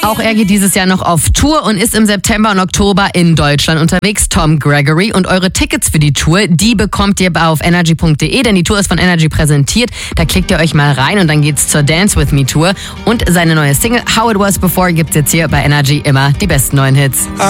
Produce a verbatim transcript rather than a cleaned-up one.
Auch er geht dieses Jahr noch auf Tour und ist im September und Oktober in Deutschland unterwegs. Tom Gregory. Und eure Tickets für die Tour, die bekommt ihr auf energy punkt de, denn die Tour ist von Energy präsentiert. Da klickt ihr euch mal rein und dann geht's zur Dance With Me Tour. Und seine neue Single How It Was Before gibt's jetzt hier bei Energy immer die besten neuen Hits.